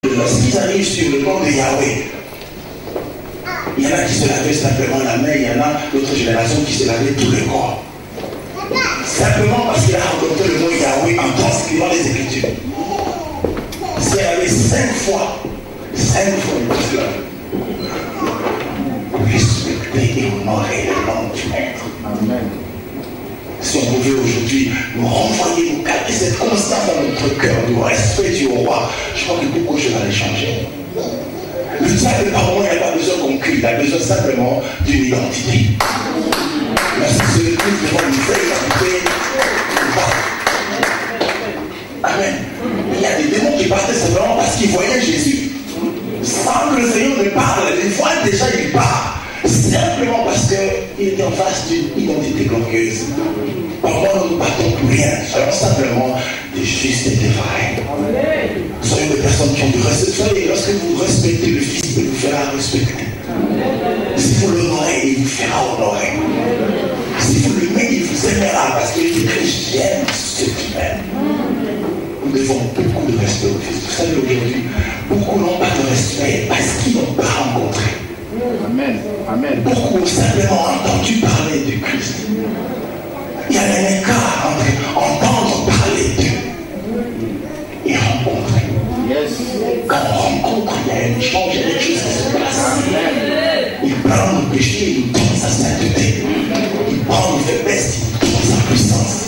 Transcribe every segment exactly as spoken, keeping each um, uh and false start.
Lorsqu'ils arrivent sur le nom de Yahweh, il y en a qui se lavaient simplement la main, il y en a d'autres générations qui se lavaient tout le corps. Simplement parce qu'il a rencontré le nom Yahweh en transcrivant les Écritures. S'il y avait cinq fois, cinq fois le cela, respecter et honorer le nom du Maître. Amen. Si on pouvait aujourd'hui nous renvoyer, nous calmer cette constance dans notre cœur, du respect du roi, je crois que beaucoup de choses allaient changer. Le diable, par moment, il n'a pas besoin qu'on crie, il a besoin simplement d'une identité. Merci, c'est le Christ devant nous faire identité. Amen. Il y a des démons qui partaient simplement parce qu'ils voyaient Jésus. Sans que le Seigneur ne parle, les voient déjà, il part. Simplement parce qu'il était en face d'une identité glorieuse. Parfois, nous ne battons pour rien. Soyons simplement des justes et des vrais. Soyons des personnes qui ont du respect. Soyez, lorsque vous respectez le Fils, il vous fera respecter. Si vous l'honorez, il vous fera honorer. Si vous l'aimez, il vous aimera. Parce qu'il est écrit, j'aime ceux qui m'aiment. Nous devons beaucoup de respect au Fils. Vous savez, aujourd'hui, beaucoup n'ont pas de respect parce qu'ils n'ont pas rencontré. Amen. Amen. Beaucoup ont simplement entendu parler du Christ. Il y a un écart entre entendre parler d'eux et rencontrer. Yes. Quand on rencontre, il y a un échange, il y a des choses qui se passent. Il prend le péché, il nous donne sa sainteté. Il prend une faiblesse, il nous donne sa puissance.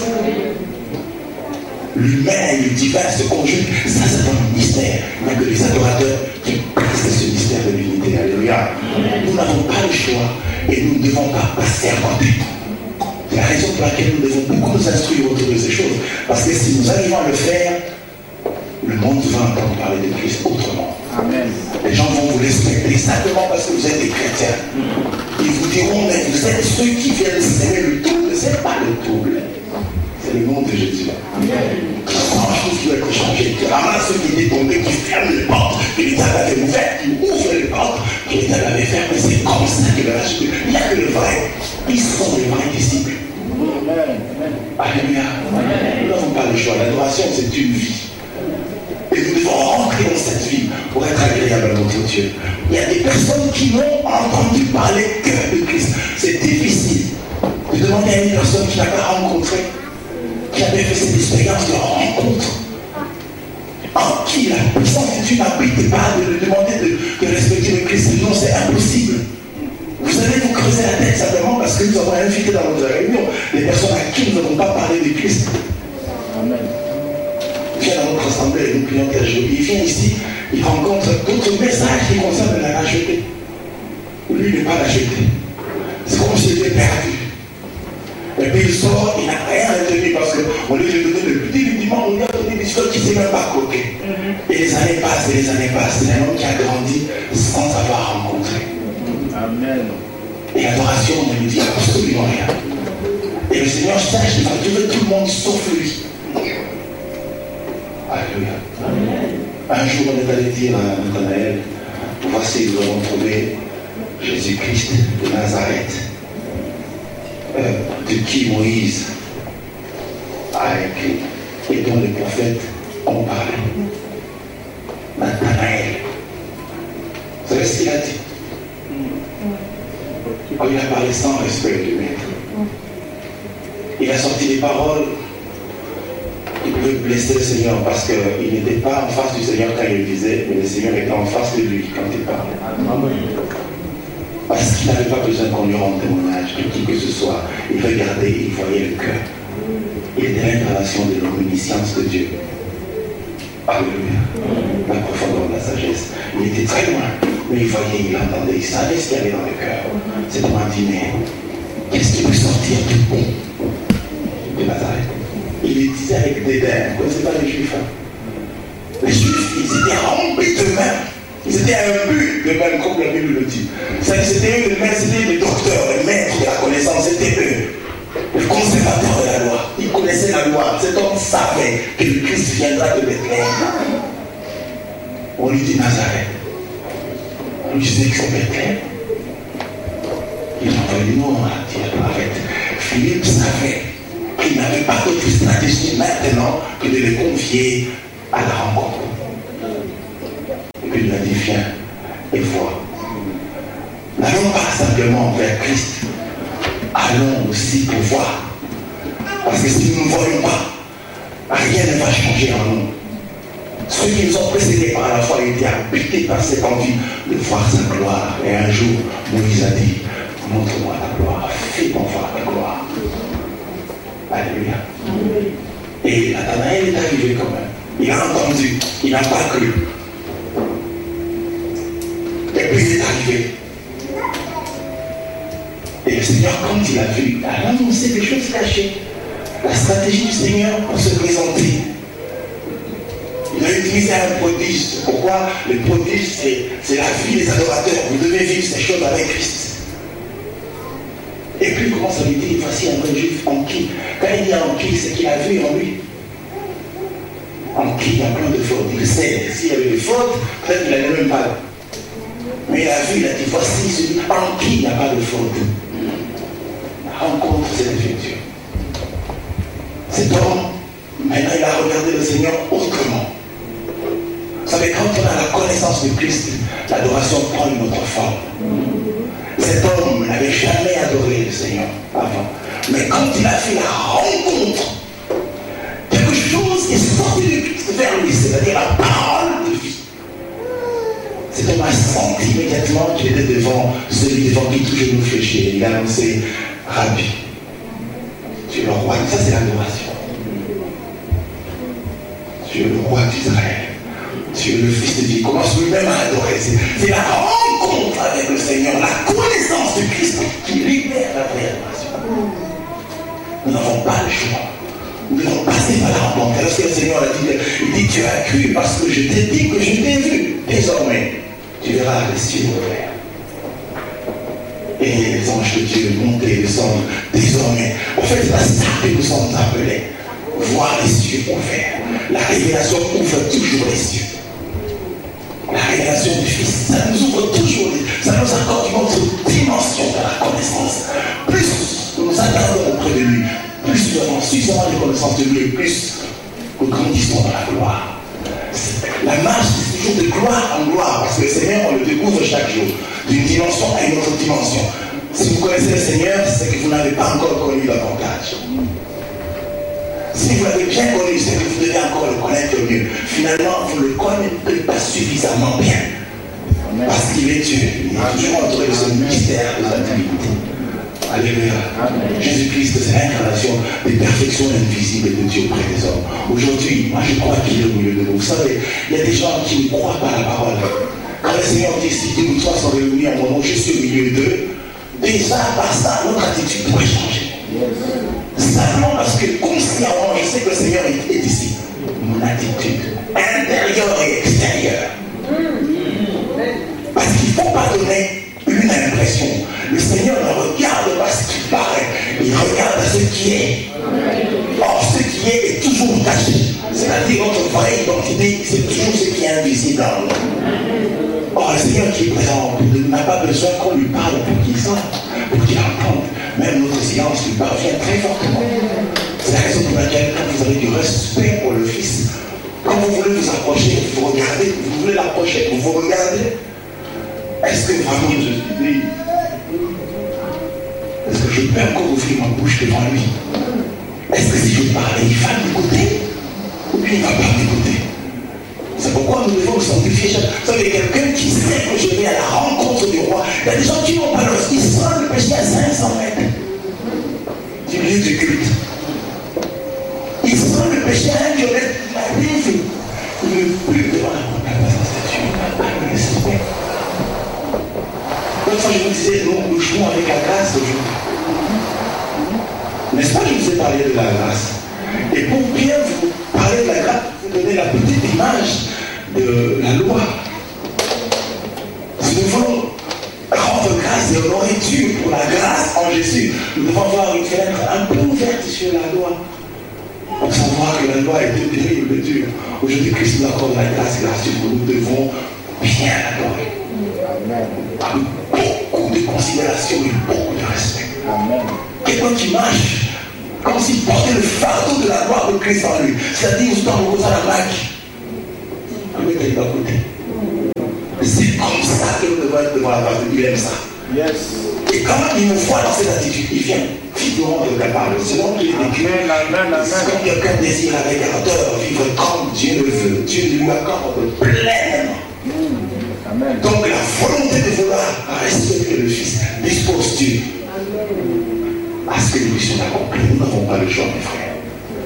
L'humain et le divin se conjuguent, ça c'est un mystère. Il n'y a que les adorateurs qui placent ce mystère de l'unité. Alléluia. Nous n'avons pas le choix et nous ne devons pas passer à côté. C'est la raison pour laquelle nous devons beaucoup nous instruire autour de ces choses. Parce que si nous arrivons à le faire, le monde va entendre parler de Christ autrement. Amen. Les gens vont vous respecter simplement parce que vous êtes des chrétiens. Ils vous diront, mais vous êtes ceux qui viennent s'aimer le double, ce n'est pas le double. C'est le nom de Jésus. La première chose qui va être changée, qui ramasse ceux qui étaient tombés, qui ferment les portes, que les diables avaient ouvertes, qui ouvrent les portes, que les diables avaient fermées. C'est comme ça que va acheter. Il n'y a que le vrai. Ils sont les vrais disciples. Alléluia. Nous n'avons pas le choix. L'adoration, c'est une vie. Et nous devons rentrer dans cette vie pour être agréable à notre Dieu. Il y a des personnes qui n'ont entendu parler que de Christ. C'est difficile de demander à une personne qui n'a pas rencontré, qui avait fait cette expérience de rencontre, en qui la puissance de Dieu n'habite pas, de lui demander de, de respecter le Christ. Non, c'est impossible. Vous allez vous creuser la tête simplement parce que nous avons invité dans notre réunion des personnes à qui nous n'avons pas parlé de Christ. Amen. Il vient dans notre assemblée, nous prions qu'elle joue. Il vient ici, il rencontre d'autres messages qui concernent la racheter. Lui, il n'est pas racheté. C'est comme s'il était perdu. Et puis il sort, il n'a rien retenu parce qu'on lui a donné le petit rudiment, on lui a donné des choses qui ne s'est même pas croquées. Et les années passent, et les années passent. C'est un homme qui a grandi sans avoir rencontré. Amen. Et l'adoration ne lui dit absolument rien. Et le Seigneur sache qu'il va durer tout le monde sauf lui. Alléluia. Amen. Un jour, on est allé dire à Nathanaël, voici, nous avons trouvé Jésus-Christ de Nazareth. Euh, de qui Moïse a écrit et dont les prophètes ont parlé. Nathanaël. Vous savez ce qu'il a dit? Oh, il a parlé sans respect du Maître. Il a sorti des paroles qui pouvaient blesser le Seigneur parce qu'il n'était pas en face du Seigneur quand il le disait, mais le Seigneur était en face de lui quand il parlait. Parce qu'il n'avait pas besoin qu'on lui rende témoignage de qui que ce soit. Il regardait, il voyait le cœur. Il était l'incarnation de l'omniscience de Dieu. Alléluia. La profondeur de la sagesse. Il était très loin, mais il voyait, il entendait, il savait ce qu'il y avait dans le cœur. C'est pour un dîner. Qu'est-ce qui peut sortir du bon de Nazareth? Il le disait avec dédain. Vous ne connaissez pas les Juifs, hein? Les Juifs, ils étaient remplis d'eux-mêmes. Ils étaient imbus de même, comme la Bible le dit. C'était eux les maîtres, c'était les docteurs, les maîtres de la connaissance, c'était eux. Les conservateurs de la loi. Ils connaissaient la loi. Cet homme savait que le Christ viendra de Bethléem. On lui dit Nazareth. On lui disait que c'est Bethléem. Il envoyait non, on a dit arrête. Philippe savait qu'il n'avait pas d'autre stratégie maintenant que de les confier à la rencontre. lui a dit, viens et vois. N'allons pas simplement vers Christ, allons aussi pour voir. Parce que si nous ne voyons pas, rien ne va changer en nous. Ceux qui nous ont précédés par la foi étaient habités par cette envie de voir sa gloire. Et un jour, Moïse a dit, montre-moi ta gloire, fais-moi voir ta gloire. Alléluia. Et Nathanaël est arrivé quand même. Il a entendu, il n'a pas cru. Et puis il est arrivé. Et le Seigneur, quand il a vu, a annoncé des choses cachées. La stratégie du Seigneur pour se présenter. Il a utilisé un prodige. Pourquoi le prodige, c'est la vie des adorateurs. Vous devez vivre ces choses avec Christ. Et puis il commence à lui dire, voici un vrai juif en qui. Quand il dit en qui, c'est qu'il a vu en lui. En qui il y a plein de fautes. Il sait, s'il y avait des fautes, peut-être qu'il n'allait même pas. Mais il a vu, il a dit, voici celui en qui il n'y a pas de faute. Rencontre cette effectuée. Cet homme, maintenant il a regardé le Seigneur autrement. Vous savez, quand on a la connaissance de Christ, l'adoration prend une autre forme. Cet homme n'avait jamais adoré le Seigneur avant. Mais quand il a fait la rencontre, quelque chose est sorti de Christ vers lui, c'est-à-dire la parole de vie. Cet homme a senti immédiatement qu'il était devant celui devant qui tout genou fléchit. Il a annoncé, Rabbi, tu es le roi. Ça, c'est l'adoration. Tu es le roi d'Israël. Tu es le Fils de Dieu. Il commence lui-même à adorer. C'est la rencontre avec le Seigneur, la connaissance de Christ qui libère la vraie adoration. Nous n'avons pas le choix. Nous devons passer par la rencontre. Alors que le Seigneur a dit, il dit, tu as cru parce que je t'ai dit que je t'ai vu. Désormais, tu verras les cieux ouverts. Et les anges de Dieu montent et descendent désormais. En fait, c'est à ça que nous sommes appelés. Voir les cieux ouverts. La révélation ouvre toujours les cieux. La révélation du Fils, ça nous ouvre toujours les cieux. Ça nous accorde une autre dimension de la connaissance. Plus nous nous attardons auprès de lui, plus nous avons suffisamment de connaissance de lui, et plus nous grandissons dans la gloire. La marche, c'est toujours de gloire en gloire, parce que le Seigneur, on le découvre chaque jour, d'une dimension à une autre dimension. Si vous connaissez le Seigneur, c'est que vous n'avez pas encore connu davantage. Si vous l'avez bien connu, c'est que vous devez encore le connaître mieux. Finalement, vous ne le connaissez pas suffisamment bien. Parce qu'il est Dieu. Il est toujours entouré de ce mystère de la divinité. Alléluia. Jésus-Christ, c'est l'incarnation des perfections invisibles de Dieu auprès des hommes. Aujourd'hui, moi je crois qu'il est au milieu de nous. Vous savez, il y a des gens qui ne croient pas la parole. Quand le Seigneur dit, si deux ou trois sont réunis en mon nom, je suis au milieu d'eux. Déjà, par ça, notre attitude pourrait changer. Simplement parce que consciemment, je sais que le Seigneur est ici. Mon attitude intérieure et extérieure. Parce qu'il ne faut pas donner une impression. Le Seigneur ne regarde pas ce qui paraît, il regarde ce qui est. Or, ce qui est est toujours caché. C'est-à-dire notre vraie identité, c'est toujours ce qui est invisible en nous. Or, le Seigneur qui est présent n'a pas besoin qu'on lui parle pour qu'il sorte, pour qu'il entende. Même notre silence lui parvient très fortement. C'est la raison pour laquelle, quand vous avez du respect pour le Fils, quand vous voulez vous approcher, vous regardez, vous voulez l'approcher, vous vous regardez. Est-ce que vraiment je suis... Est-ce que je peux encore ouvrir ma bouche devant lui? Est-ce que si je parle, il va m'écouter? Ou bien il ne va pas m'écouter? C'est pourquoi nous devons nous sanctifier. Vous savez, quelqu'un qui sait que je vais à la rencontre du roi, il y a des gens qui n'ont pas le... Ils sentent le péché à cinq cents mètres du lieu du culte. Ils sentent le péché à un kilomètre. Il arrive, il ne peut devant la présence de Dieu. Ah, le respect. L'autre fois, je vous disais, nous, nous jouons avec la grâce aujourd'hui. N'est-ce pas, je vous ai parlé de la grâce. Et pour bien vous parler de la grâce, vous donner la petite image de la loi. Si nous voulons rendre grâce et honorer Dieu pour la grâce en Jésus, nous devons avoir une fenêtre un peu ouverte sur la loi. Pour savoir que la loi est terrible, dure. Aujourd'hui, Christ nous accorde la grâce gracieuse. Nous devons bien l'adorer. Avec beaucoup de considération et beaucoup de respect. Quelqu'un qui marche comme s'il portait le fardeau de la gloire de Christ en lui. C'est-à-dire, vous êtes en reposant la Pâque. Le mec est à côté. devant être devant la face de Dieu, il aime ça. Yes. Et quand il me voit dans cette attitude, il vient vivement de capable. Selon qu'il est vécu, quand quelqu'un désire avec ardeur vivre comme Dieu le veut, Dieu lui accorde pleinement. Amen. Donc la volonté de vouloir respecter le Fils dispose Dieu à ce que nous puissions l'accomplir. Nous n'avons pas le choix, mes frères.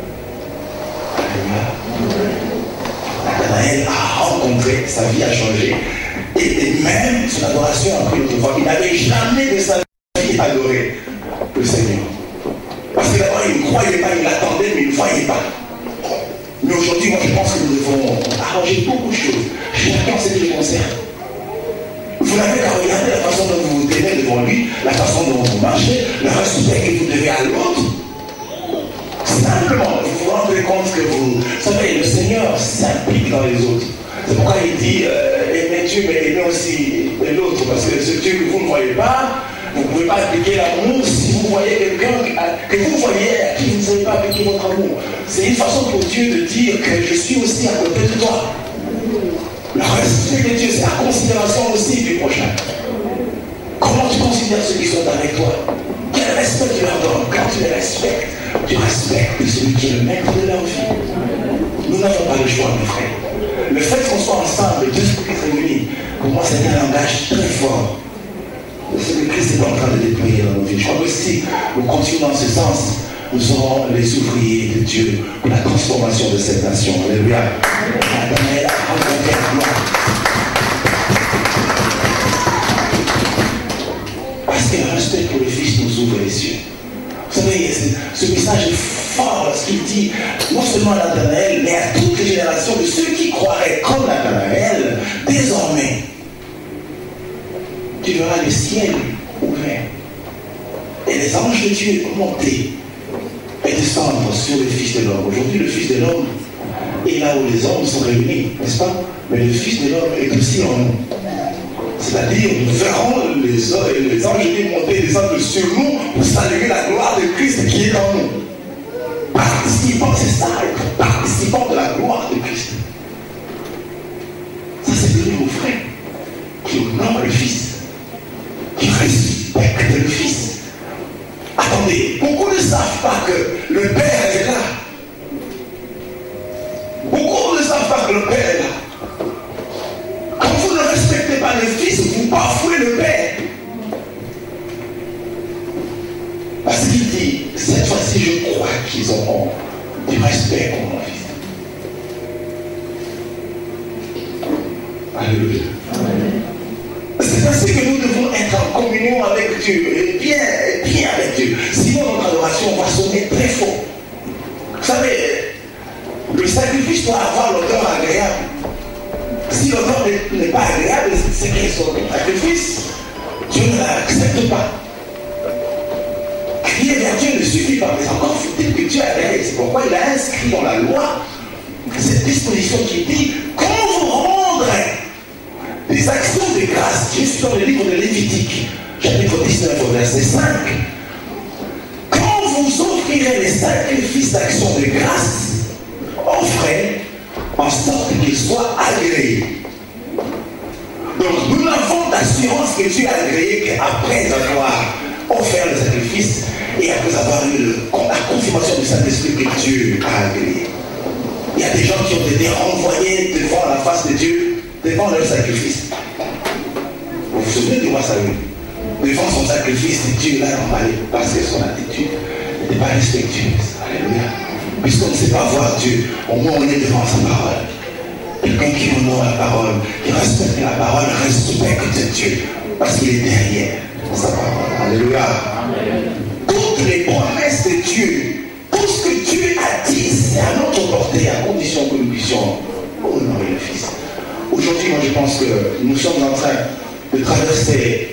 Nathanaël a rencontré, sa vie a changé. Et même son adoration a pris notre voix. Il n'avait jamais de sa vie adoré le Seigneur. Parce que d'abord, il ne croyait pas, il l'attendait, mais il ne voyait pas. Mais aujourd'hui, moi, je pense que nous devons arranger beaucoup de choses. Chacun en ce qui le concerne. Vous n'avez qu'à regarder la façon dont vous vous tenez devant lui, la façon dont vous marchez, le respect que vous devez à l'autre. Simplement, vous vous rendez compte que vous... Vous savez, le Seigneur s'implique dans les autres. C'est pourquoi il dit, euh, aimez Dieu, mais aimez aussi l'autre. Parce que ce Dieu que vous ne voyez pas, vous ne pouvez pas appliquer l'amour si vous voyez quelqu'un que vous voyez à qui vous ne savez pas appliquer votre amour. C'est une façon pour Dieu de dire que je suis aussi à côté de toi. Le respect de Dieu, c'est la considération aussi du prochain. Comment tu considères ceux qui sont avec toi? Quel respect tu leur donnes? Quand tu les respectes, tu respectes celui qui est le maître de leur vie. Nous n'avons pas le choix, mes frères. Le fait qu'on soit ensemble, deux esprits réunis, pour moi, c'est un langage très fort. Ce que Christ est en train de déployer dans nos vies. Je crois que si nous continuons dans ce sens, nous serons les ouvriers de Dieu pour la transformation de cette nation. Alléluia. Nathanaël a rencontré la gloire. Parce que le respect pour le Fils nous ouvre les yeux. Vous savez, ce message est fort lorsqu'il dit, non seulement à Nathanaël, mais à toutes les générations de ceux qui croiraient comme Nathanaël, désormais, tu verras le ciel ouvert et les anges de Dieu monter et descendre sur le Fils de l'homme. Aujourd'hui, le Fils de l'homme est là où les hommes sont réunis, n'est-ce pas? Mais le Fils de l'homme est aussi en nous. C'est-à-dire, nous verrons les, les anges de Dieu monter et descendre sur nous pour saluer la gloire de Christ qui est en nous. Participants, c'est ça, participants de la gloire de Christ. Ça, c'est devenu mon frère qui honore le Fils, qui respecte le Fils. Attendez, beaucoup ne savent pas que le Père est là. Beaucoup ne savent pas que le Père est là. Quand vous ne respectez pas le Fils, vous bafouez le Père. Parce qu'il dit, cette fois-ci, je crois qu'ils auront du respect pour mon Fils. Alléluia. C'est parce que nous devons être en communion avec Dieu, et bien, et bien avec Dieu. Sinon, notre adoration va sonner très faux. Vous savez, le sacrifice doit avoir l'odeur agréable. Si l'odeur n'est pas agréable, c'est qu'il son sacrifice, Dieu ne l'accepte pas. Crier vers Dieu ne suffit pas, mais encore faut-il que Dieu agrée. C'est pourquoi il a inscrit dans la loi cette disposition qui dit, quand vous rendrez des actions de grâce, qui est dans le livre de Lévitique, chapitre dix-neuf, au verset cinq. Quand vous offrirez les sacrifices d'action de grâce, offrez en sorte qu'ils soient agréés. Donc nous n'avons d'assurance que Dieu a agréé qu'après avoir offert le sacrifice et après avoir eu le, la confirmation du Saint-Esprit que Dieu a agréé. Il y a des gens qui ont été renvoyés devant la face de Dieu devant leur sacrifice. Vous vous souvenez du roi Saül? Devant son sacrifice, Dieu l'a emballé parce que son attitude n'était pas respectueuse. Alléluia. Puisqu'on ne sait pas voir Dieu, au moins on est devant sa parole. Quelqu'un qui honore la parole, qui respecte la parole, respecte Dieu parce qu'il est derrière sa parole. Alléluia. Amen. Toutes les promesses de Dieu, tout ce que Dieu a dit, c'est à notre portée, à condition que nous puissions honorer le Fils. Aujourd'hui, moi je pense que nous sommes en train de traverser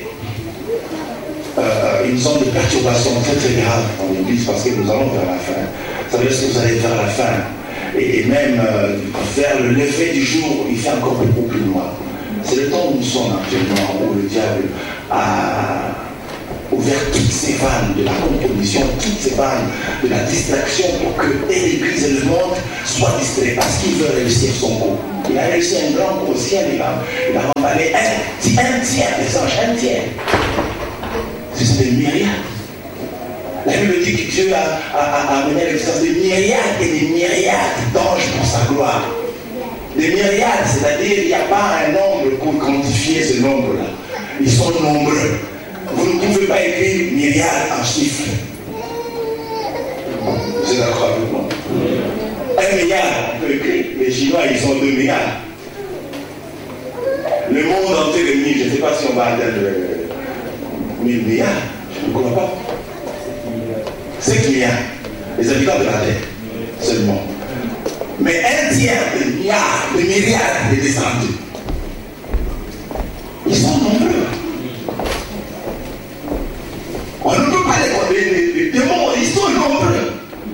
euh, une zone de perturbation très très grave dans l'Église parce que nous allons vers la fin. Ça veut dire que vous allez vers la fin. Et, et même euh, vers le lever du jour, il fait encore beaucoup plus noir. C'est le temps où nous sommes actuellement, où le diable a ouvert toutes ces vannes de la compromission, toutes ces vannes de la distraction pour que et l'Église et le monde soient distraits parce qu'il veut réussir son coup. Il a réussi un grand coup au ciel, il a, il a remballé un, un tiers des anges, un tiers. Ce sont des myriades. La Bible dit que Dieu a, a, a amené à l'existence des myriades et des myriades d'anges pour sa gloire. Des myriades, c'est-à-dire il n'y a pas un nombre pour quantifier ce nombre-là. Ils sont nombreux. Vous ne pouvez pas écrire myriades en chiffres. Vous êtes d'accord avec moi? Un milliard, on peut écrire. Les Chinois, ils sont deux milliards. Le monde entier réuni, je ne sais pas si on va atteindre mille milliards. Je ne crois pas. cinq milliards. Les habitants de la Terre, seulement. Mais un tiers de milliards, de milliards de descendus. Ils sont nombreux. On ne peut pas les compter. Les démons, ils sont nombreux.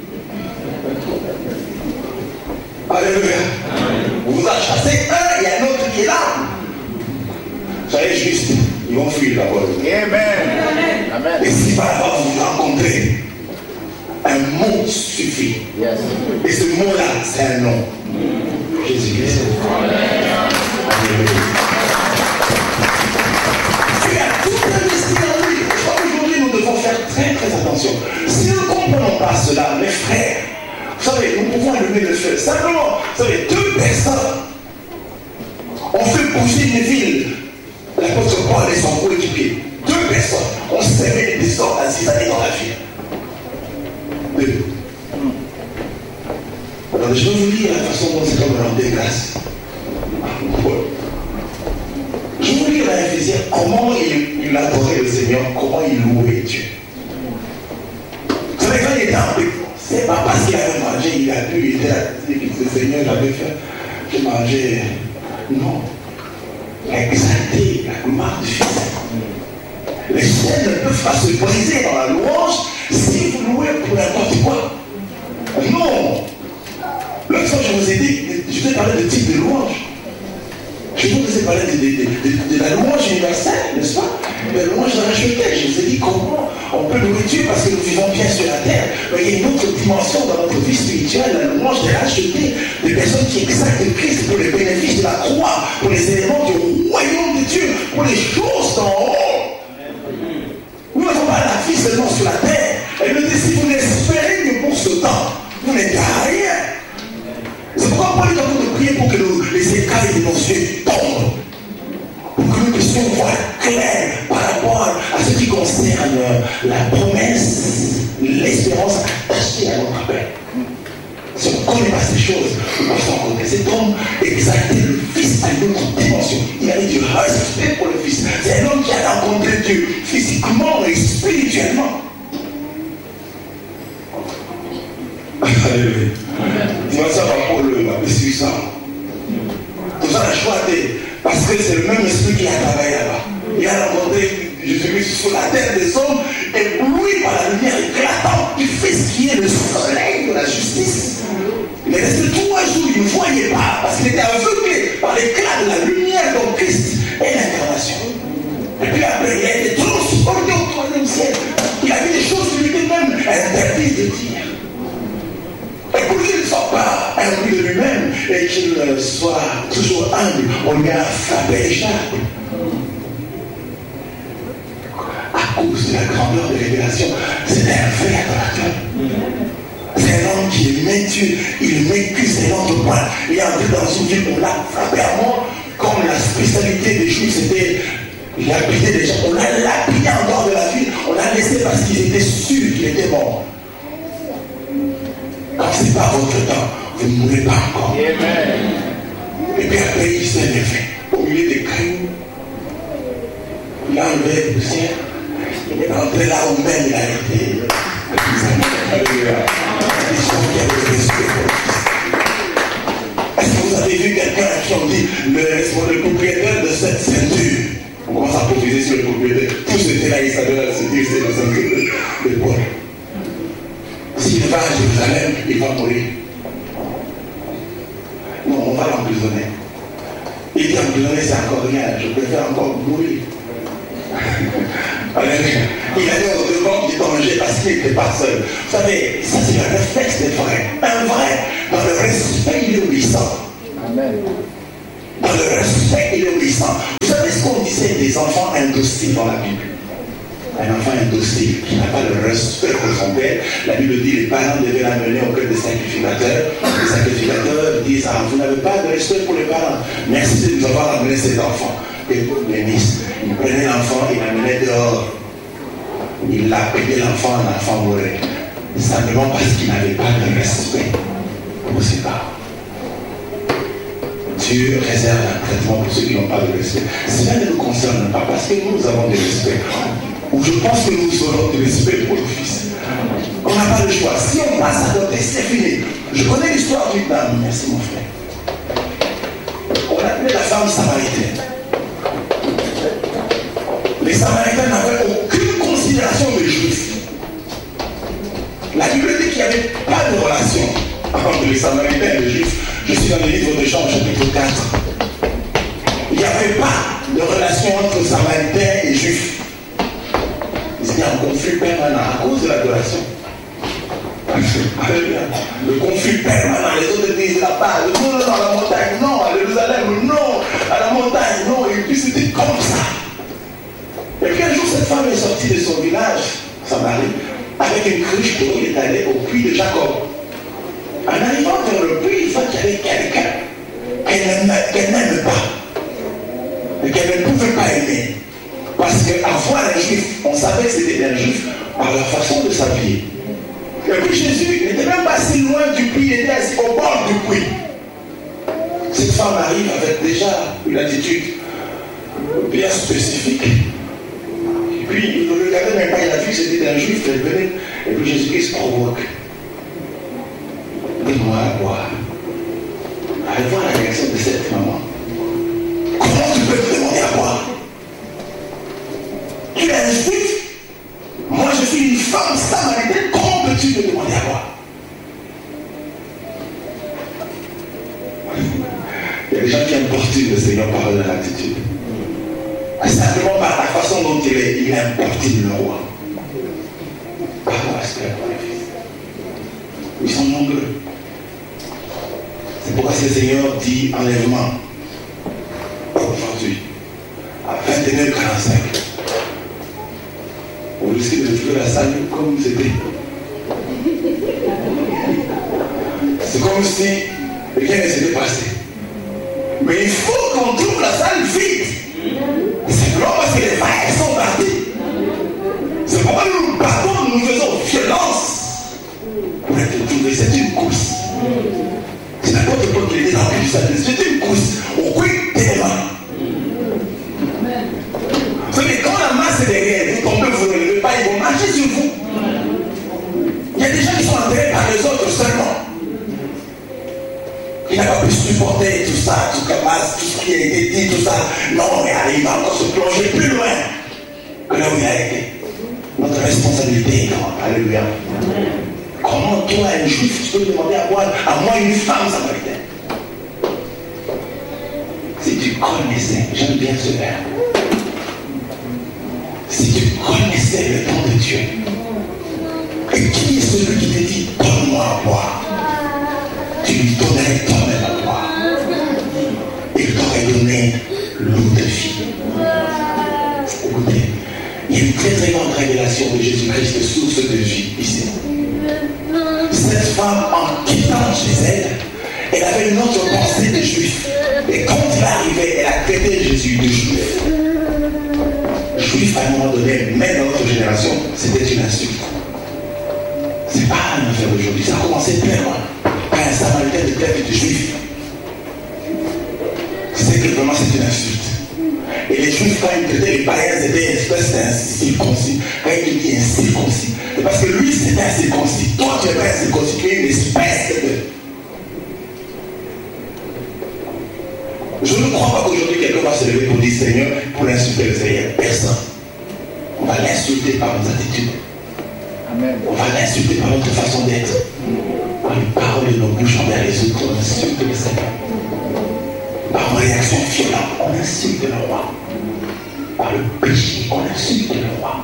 Alléluia. Vous en chassez un, il y a un autre qui est là. Soyez juste, ils vont fuir la parole. Amen. Amen. Et si par rapport vous rencontrez, un mot suffit. Yes. Et ce mot-là, c'est un nom. Jésus-Christ. Alléluia. Il a tout investi en lui. Aujourd'hui, nous devons faire très très attention. Si nous ne comprenons pas cela, mes frères, vous savez, nous pouvons allumer le feu. Simplement, vous savez, deux personnes ont fait bouger une ville. L'apôtre Paul et son coéquipier. Deux personnes ont sémé des désordres à six années dans la ville. Deux. Alors, je vais vous lire la façon dont cet homme rendait grâce. Je vais vous lire dans Éphésiens comment il, il adorait le Seigneur, comment il louait Dieu. Vous savez, quand il était en prison, c'est pas parce qu'il avait mangé, il a pu, il était là, il dit que le Seigneur j'avais fait, j'ai mangé. Non. Il a exalté la gloire du Fils. Les chaînes ne peuvent pas se briser dans la louange si vous louez pour n'importe quoi. Non. L'autre fois, je vous ai dit, je vous ai parlé de type de louange. Je vous ai parlé de, de, de, de, de la louange universelle, n'est-ce pas? De la louange rachetée. Je vous ai dit comment on peut louer Dieu parce que nous vivons bien sur la terre. Mais il y a une autre dimension dans notre vie spirituelle, la louange des rachetés, des personnes qui exaltent Christ pour les bénéfices de la croix, pour les éléments du royaume de Dieu, pour les choses d'en haut. Nous n'avons pas la vie seulement sur la terre. Et nous dit, si vous n'espérez que pour ce temps, vous n'êtes à rien. C'est pourquoi Paul est en train de prier pour que nous, les écailles de nos yeux tombent. Pour que nous puissions voir clair par rapport à ce qui concerne la promesse, l'espérance attachée à notre Père. Si on ne connaît pas ces choses, nous pouvons rencontrer cet homme exalter le Fils à une autre dimension. Il avait du respect pour le Fils. C'est un homme qui a rencontré Dieu physiquement et spirituellement. Alléluia. Dis-moi ça va pour le puissant. Tout ça a choisi parce que c'est le même esprit qui a travaillé là-bas. Il a rencontré Jésus-Christ sur la terre des hommes, ébloui par la lumière éclatante du Fils qui est le soleil de la justice. Il est resté trois jours, il ne voyait pas parce qu'il était aveuglé par l'éclat de la lumière dont Christ est l'incarnation. Et puis après, il a été transporté au troisième ciel. Il a vu des choses qui lui étaient même interdites de dire. Et pour qu'il ne soit pas imbu de lui-même et qu'il soit toujours humble, on lui a frappé les charmes. À cause de la grandeur de révélation, c'était un vrai adorateur. C'est un homme qui aimait Dieu, il aimait Christ, c'est notre point. Il est entré dans une ville, on l'a frappé à mort, comme la spécialité des Juifs, c'était lapider des gens. On l'a lapidé en dehors de la ville, on l'a laissé parce qu'ils étaient sûrs qu'il était mort. Quand ce n'est pas votre temps, vous ne mourrez pas encore. Amen. Et puis après, il s'est levé au milieu des crimes. Il a enlevé la poussière. Il est rentré là où même il a été. Alléluia. Est-ce que vous avez vu quelqu'un qui ont dit le, le propriétaire de cette ceinture? On commence à profiter sur le propriétaire. Tous étaient là, ils savaient la ceinture, c'est la ceinture de Paul. S'il va à Jérusalem, il va mourir. Non, on va l'emprisonner. Il dit emprisonner, c'est encore rien. Je préfère encore mourir. Alléluia. Il allait au devant du danger parce qu'il n'était pas seul. Vous savez, ça c'est le réflexe des vrais. Un vrai, dans le respect, il est obéissant. Amen. dans le respect et l'obéissance. Vous savez ce qu'on disait des enfants indociles dans la Bible? Un enfant indocile qui n'a pas le respect pour son père, la Bible dit les parents devaient l'amener auprès des sacrificateurs. Les sacrificateurs disent ah, vous n'avez pas de respect pour les parents. Merci de nous avoir amené cet enfant. Et vous bénissent. Il prenait l'enfant, il l'amenait dehors. Il appelait l'enfant, l'enfant mourait. Simplement parce qu'il n'avait pas de respect pour ses parents. Dieu réserve un traitement pour ceux qui n'ont pas de respect. Cela ne nous concerne pas parce que nous, nous avons du respect. Ou je pense que nous aurons du respect pour le Fils. On n'a pas le choix. Si on passe à côté, c'est fini. Je connais l'histoire d'une dame. Merci mon frère. On appelait la femme samaritaine. Les Samaritains n'avaient aucune considération des Juifs. La Bible dit qu'il n'y avait pas de relation entre les Samaritains et les Juifs. Je suis dans le livre de Jean, chapitre quatre. Il n'y avait pas de relation entre Samaritains et Juifs. Ils étaient en conflit permanent à cause de l'adoration. Le conflit permanent, les autres disent là-bas, non, non, non, à la montagne, non, à Jérusalem, non, à la montagne, non, et puis c'était comme ça. Et puis un jour, cette femme est sortie de son village, Samarie, avec une cruche d'eau, il est allé au puits de Jacob. En arrivant vers le puits, il voit qu'il y avait quelqu'un qu'elle n'aime pas, et qu'elle ne pouvait pas aimer. Parce qu'avoir un juif, on savait que c'était un juif par la façon de s'habiller. Et puis Jésus n'était même pas si loin du puits, il était assis au bord du puits. Cette femme arrive avec déjà une attitude bien spécifique. Et puis il ne regardait même pas, il a vu que c'était un juif, elle venait. Et puis Jésus-Christ provoque. Donne-moi à boire. Allez voir la réaction de cette maman. Comment tu peux me demander à boire? Tu es un juif. Moi je suis une femme samaritaine. Comment peux-tu me demander à boire? Il y a des gens qui importunent le Seigneur par leur attitude. Simplement par la façon dont il est, il importune le roi. Par le respect pour les fils. Ils sont nombreux. C'est pourquoi le Seigneur dit enlèvement. Aujourd'hui, à vingt et une heures quarante-cinq, vous risquez de trouver la salle comme c'était. C'est comme si rien ne s'était passé. Mais il faut qu'on trouve la salle vide. Simplement parce que les vagues sont partis. C'est pourquoi nous nous battons, nous faisons violence pour être trouvés. C'est une course. C'est n'importe quoi qui était dans le but. C'est une course au coup des mains. Vous savez, quand la masse est derrière, vous tombez, vous ne levez pas, ils vont marcher sur vous. Il y a des gens qui sont enterrés par les autres seulement. Il n'a pas pu supporter tout ça, tout la masse, tout ce qui a été dit, tout ça. Non, mais allez, il va encore se plonger plus loin que là où il a été. Notre responsabilité est grande. Alléluia. Comment toi, un juif, tu peux demander à moi, à moi une femme samaritaine? Si tu connaissais, j'aime bien ce verbe. Si tu connaissais le nom de Dieu, et qui est celui qui te dit, donne-moi à boire, tu lui donnerais toi-même à boire. Il t'aurait donné l'eau de vie. Écoutez, il y a une très très grande révélation de Jésus-Christ, source de vie ici. Cette femme, en quittant chez elle, elle avait une autre pensée de juif. Et quand il arrivait, elle a traité Jésus de juif. Juif, à un moment donné, même dans notre génération, c'était une insulte. C'est pas une affaire d'aujourd'hui, ça a commencé bien loin. Quand un Samaritain de traite de juif, c'est que vraiment c'est une insulte. Et les juifs, quand ils traitaient les païens, c'était une espèce d'incirconcis. Quand il dit incirconcis, c'est parce que lui c'était incirconcis. Toi tu n'es pas incirconcis, tu es une espèce de. Je ne crois pas qu'aujourd'hui quelqu'un va se lever pour dire Seigneur, pour insulter le Seigneur. Personne. On va l'insulter par nos attitudes. Amen. On va l'insulter par notre façon d'être. Par les paroles de nos bouches envers les autres, on insulte le Seigneur. Par une réaction violente, on insulte le roi. Par le péché, on insulte le roi.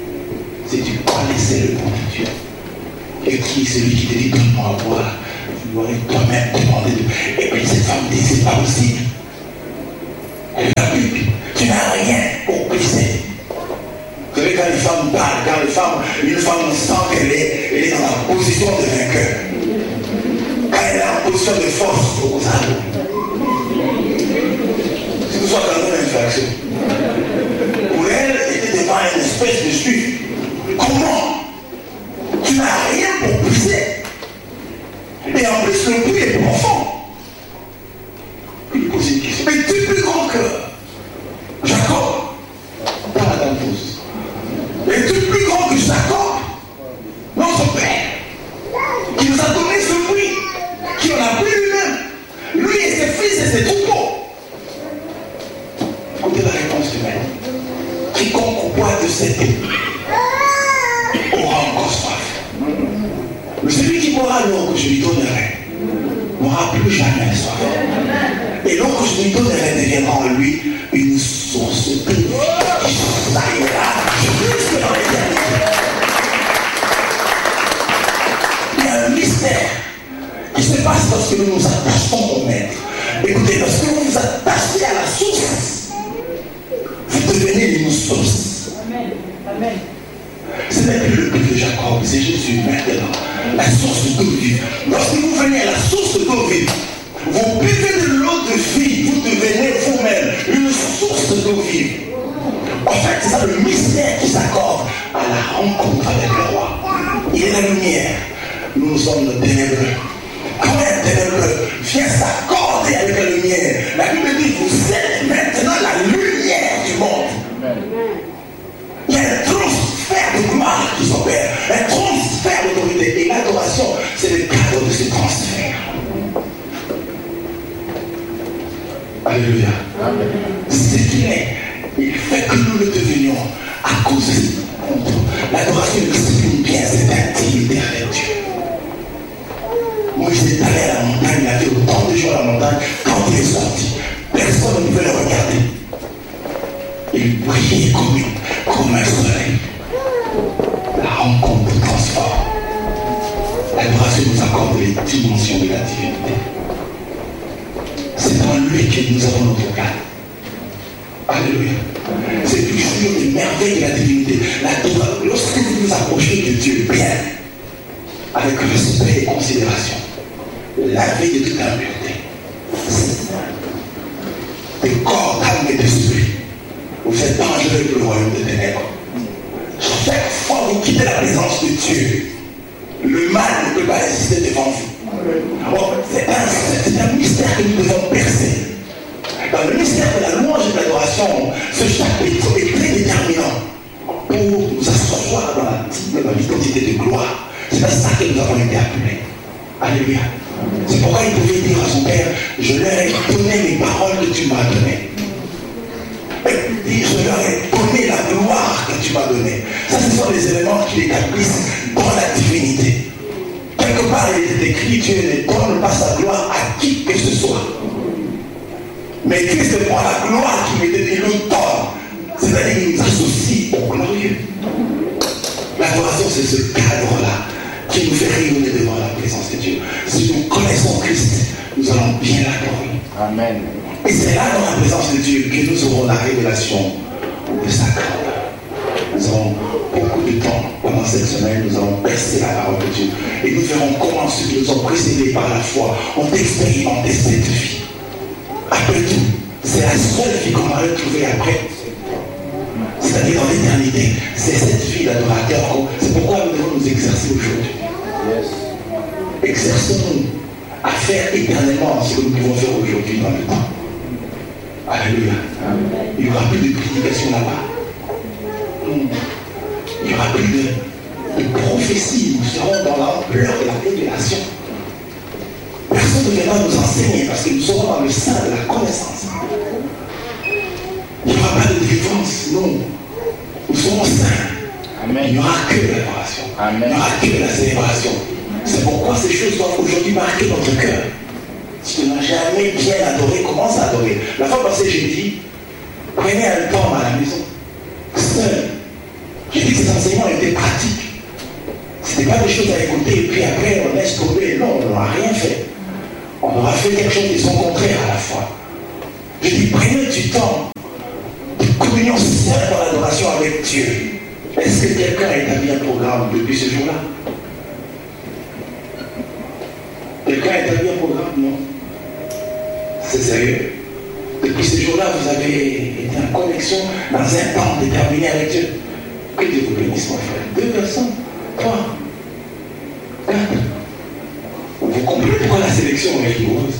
Si tu connaissais le nom de Dieu, et qui est celui qui te dit donne-moi à boire, tu aurais toi-même demandé de... Et puis cette femme dit, c'est pas possible. Elle n'a plus. Tu n'as rien pour briser. Vous savez, quand les femmes parlent, quand les femmes, une femme sent qu'elle est, elle est dans la position de vainqueur. Quand elle est en position de force, aux âmes. C'est que ce soit dans une infraction. Pour elle, elle était devant une espèce de juif. Comment? Tu n'as rien pour briser. Et en plus, le prix est profond. Il lui pose une question. Mais tu es plus grand que Jacob. Pas la dame pose. Et tu es plus grand que Jacob. Non, son père. Qui nous a donné ce fruit. Qui en a pris lui-même. Lui et ses fils et ses troupeaux. Écoutez la réponse humaine. Quiconque boit de cette eau aura encore soif. Mais celui qui boira l'eau que je lui donnerai n'aura plus jamais soif. Et l'eau que je lui donnerai deviendra en lui une source de vie qui s'aillera jusque dans l'éternité. Il y a un mystère qui se passe lorsque nous nous attachons au maître. Écoutez, lorsque vous vous attachez à la source, vous devenez une source. Amen. Amen. Ce n'est plus le but de Jacob, c'est Jésus maintenant. La source d'eau vive. Lorsque vous venez à la source d'eau vive, vous buvez de l'eau de vie, vous devenez vous-même une source d'eau vive. En fait, c'est ça le mystère qui s'accorde à la rencontre avec le roi. Il est la lumière. Nous sommes nos ténébreux. Quand un ténébreux vient s'accorder avec la lumière, la Bible dit, vous êtes maintenant la lumière du monde. Il y a un transfert de gloire qui s'opère, un transfert d'autorité. Et l'adoration, c'est le cadre de ce transfert. Alléluia. C'est ce qu'il est. Il fait que nous le devenions à cause de cette rencontre. L'adoration exprime bien cette intimité avec Dieu. Moïse est allé à la montagne, il a fait autant de jours à la montagne. Quand il est sorti, personne ne pouvait le regarder. Il brillait comme, comme un soleil. La rencontre transforme. L'adoration nous accorde les dimensions de la divinité. C'est dans lui que nous avons notre place. Alléluia. C'est toujours des merveilles de la divinité. L'adoration, lorsque vous vous approchez de Dieu bien, avec respect et considération, lavé de toute impureté, de corps, d'âme et d'esprit, vous êtes dangereux pour le royaume des ténèbres. Chaque fois que vous quittez la présence de Dieu, le mal ne peut pas résister devant vous. Oh, c'est un, un mystère que nous devons percer. Dans le mystère de la louange et de l'adoration, ce chapitre est très déterminant pour nous asseoir dans la vitalité de gloire. C'est à ça que nous avons été appelés. Alléluia. C'est pourquoi il pouvait dire à son père, je leur ai donné les paroles que tu m'as données. Et il dit, je leur ai donné la gloire que tu m'as donnée. Ça, ce sont les éléments qui l'établissent dans la divinité. Quelque part, il est écrit, Dieu ne donne pas sa gloire à qui que ce soit. Mais Christ prend la gloire qui m'était dit, nous donne. C'est-à-dire qu'il nous associe au glorieux. L'adoration, c'est ce cadre-là qui nous fait rayonner devant la présence de Dieu. Si nous connaissons Christ, nous allons bien l'adorer. Amen. Et c'est là, dans la présence de Dieu, que nous aurons la révélation de sa grandeur. Nous aurons beaucoup de temps pendant cette semaine, nous allons percer la parole de Dieu. Et nous verrons comment ceux qui nous ont précédés par la foi ont expérimenté cette vie. Après tout, c'est la seule vie qu'on va retrouver après. C'est-à-dire dans l'éternité. C'est cette vie d'adorateur. C'est pourquoi nous devons nous exercer aujourd'hui. Yes. Exerçons-nous à faire éternellement ce que nous pouvons faire aujourd'hui dans le temps. Alléluia. Il n'y aura plus de prédication là-bas. Il n'y aura plus de, de prophétie. Nous serons dans l'ampleur de la révélation. Personne ne viendra nous enseigner parce que nous serons dans le sein de la connaissance. Il n'y aura pas de délivrance, non. Nous serons saints. Amen. Il n'y aura que l'adoration. Il n'y aura que la célébration. C'est pourquoi ces choses doivent aujourd'hui marquer notre cœur. Si tu n'as jamais bien adoré, commence à adorer. La fois passée, j'ai dit, prenez un temps à la maison, seul. J'ai dit que ces enseignements étaient pratiques. C'était C'est pas des choses à écouter et puis après on laisse tomber. Non, on n'aura rien fait. On aura fait quelque chose de son contraire à la fois. Je dis, prenez du temps de communion sincère dans l'adoration avec Dieu. Est-ce que quelqu'un a établi un programme depuis ce jour-là? Quelqu'un a établi un programme? Non. C'est sérieux? Depuis ce jour-là, vous avez été en connexion dans un temps déterminé avec Dieu. Que Dieu vous bénisse, mon frère. Deux personnes, trois, quatre. Vous comprenez pourquoi la sélection est rigoureuse?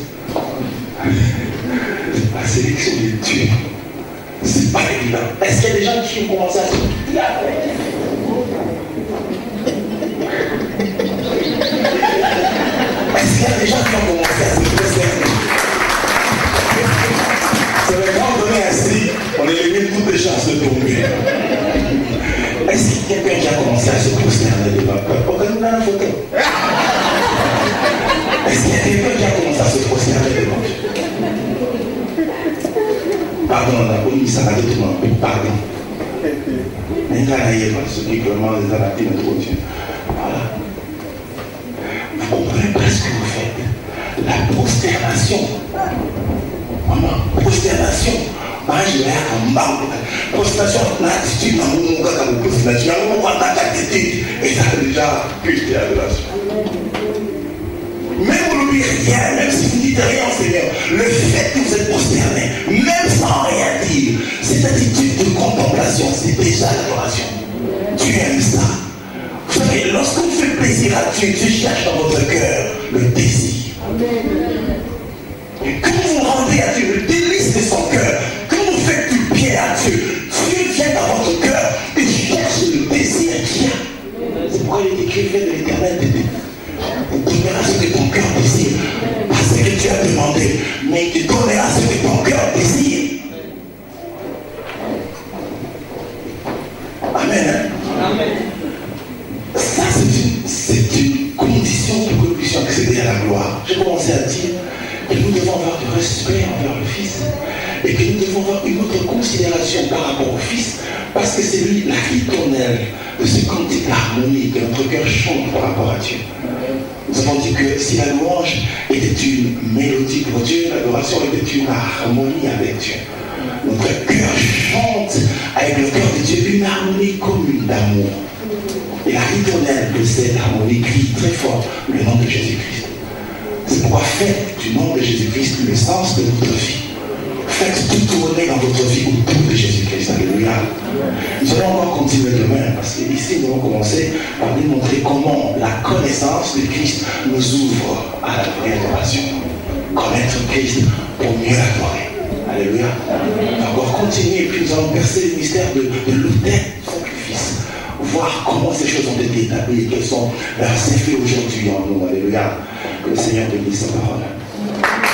La sélection est dure. C'est pas évident. Est-ce qu'il y a des gens qui ont commencé à se dire? Est-ce qu'il y a des gens qui ont commencé à se préserver? C'est le grand donné ainsi, on élimine toutes les chances de tomber. Est-ce qu'il y a quelqu'un qui a commencé à se prosterner devant le peuple? Regardez dans la photo. Est-ce qu'il y a quelqu'un qui a commencé à se prosterner devant Dieu? Pardon, on a connu ça à tout le monde. Pardon. Mais il y a pas ceux qui vraiment les adaptés de Dieu. Voilà. Vous comprenez pas ce que vous faites. La prosternation. Maman, prosternation. Moi, je vais à un marbre. Prosternation, l'attitude, dans mon gars, dans mon prosternation, dans mon contact d'attitude. Et ça a déjà culte et adoration. Même vous n'oubliez rien, même si vous ne dites rien au Seigneur, le fait que vous êtes prosterné, même sans rien dire, cette attitude de contemplation, c'est déjà l'adoration. Dieu aime ça. Vous savez, lorsque vous faites plaisir à Dieu, Dieu cherche dans votre cœur le désir. Que vous vous rendez à Dieu, le délice de son cœur, que vous faites du bien à Dieu, Dieu vient dans votre cœur et cherche le désir qu'il y a. C'est pourquoi il est écrit, fais de l'éternel des dés. Tu donneras ce que ton cœur désire, pas ce que tu as demandé, mais tu donneras ce que ton cœur désire. Amen. Hein? Amen. Ça, c'est une, une condition pour que nous puissions accéder à la gloire. J'ai commencé à dire que nous devons avoir du respect envers le Fils et que nous devons avoir une autre considération par rapport au Fils, parce que c'est lui la ritournelle de ce cantique harmonique que notre cœur chante par rapport à Dieu. Nous avons dit que si la louange était une mélodie pour Dieu, l'adoration était une harmonie avec Dieu. Notre cœur chante avec le cœur de Dieu une harmonie commune d'amour. Et la ritournelle de cette harmonie crie très fort le nom de Jésus-Christ. C'est pourquoi faites du nom de Jésus-Christ le sens de votre vie. Faites tout tourner dans votre vie autour de Jésus-Christ. Alléluia. Nous allons encore continuer demain, parce qu'ici nous allons commencer par démontrer comment la connaissance de Christ nous ouvre à la vraie adoration. Connaître Christ pour mieux l'adorer. Alléluia. Nous allons encore continuer et puis nous allons percer le mystère de, de l'autel du sacrifice. Voir comment ces choses ont été établies et quels sont leurs effets aujourd'hui en nous. Alléluia. Que le Seigneur bénisse sa parole.